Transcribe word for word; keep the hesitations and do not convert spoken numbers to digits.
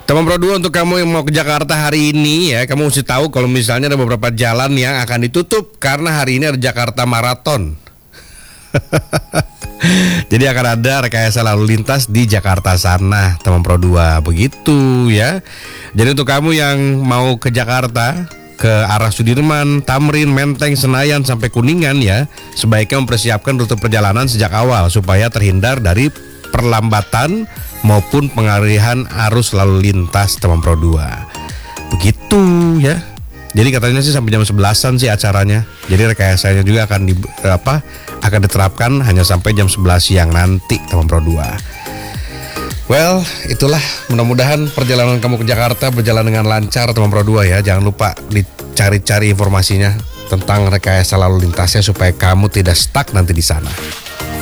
Teman Pro dua, untuk kamu yang mau ke Jakarta hari ini ya, kamu mesti tahu kalau misalnya ada beberapa jalan yang akan ditutup karena hari ini ada Jakarta Marathon. Jadi akan ada rekayasa lalu lintas di Jakarta sana, teman Pro dua, begitu ya. Jadi untuk kamu yang mau ke Jakarta, ke arah Sudirman, Tamrin, Menteng, Senayan sampai Kuningan ya, sebaiknya mempersiapkan rute perjalanan sejak awal supaya terhindar dari perlambatan maupun pengalihan arus lalu lintas, teman Pro dua. Begitu ya. Jadi katanya sih sampai jam sebelasan sih acaranya. Jadi rekayasanya juga akan di, apa akan diterapkan hanya sampai jam sebelas siang nanti, teman Pro dua. Well, itulah, mudah-mudahan perjalanan kamu ke Jakarta berjalan dengan lancar, teman Pro dua ya. Jangan lupa dicari-cari informasinya tentang rekayasa lalu lintasnya supaya kamu tidak stuck nanti di sana.